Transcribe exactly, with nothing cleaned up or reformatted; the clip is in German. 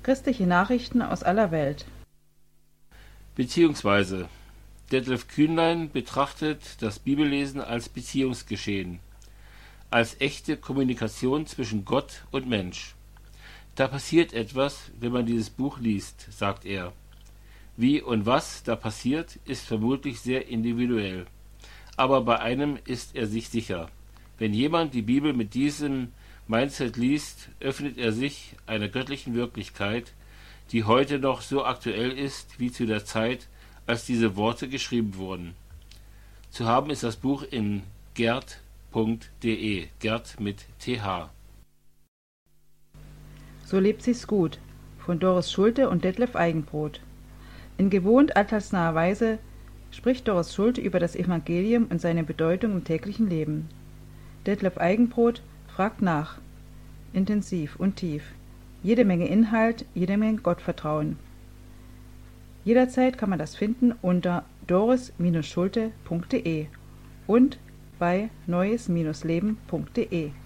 Christliche Nachrichten aus aller Welt. Beziehungsweise Detlef Kühnlein betrachtet das Bibellesen als Beziehungsgeschehen, als echte Kommunikation zwischen Gott und Mensch. Da passiert etwas, wenn man dieses Buch liest, sagt er. Wie und was da passiert, ist vermutlich sehr individuell. Aber bei einem ist er sich sicher. Wenn jemand die Bibel mit diesem Mindset liest, öffnet er sich einer göttlichen Wirklichkeit, die heute noch so aktuell ist wie zu der Zeit, als diese Worte geschrieben wurden. Zu haben ist das Buch in gerd punkt de, Gerd mit T H. So lebt sich's gut, von Doris Schulte und Detlef Eigenbrot. In gewohnt alltagsnaher Weise spricht Doris Schulte über das Evangelium und seine Bedeutung im täglichen Leben. Detlef Eigenbrot fragt nach, intensiv und tief. Jede Menge Inhalt, jede Menge Gottvertrauen. Jederzeit kann man das finden unter doris Bindestrich schulte punkt de und bei neues Bindestrich leben punkt de.